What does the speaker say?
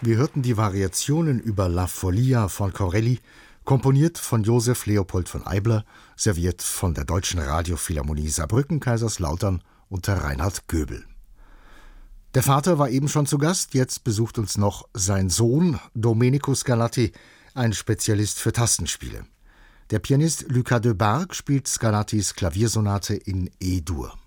Wir hörten die Variationen über La Follia von Corelli, komponiert von Joseph Leopold von Eibler, serviert von der Deutschen Radiophilharmonie Saarbrücken, Kaiserslautern unter Reinhard Göbel. Der Vater war eben schon zu Gast, jetzt besucht uns noch sein Sohn Domenico Scarlatti, ein Spezialist für Tastenspiele. Der Pianist Lucas de Bargue spielt Scarlattis Klaviersonate in E-Dur.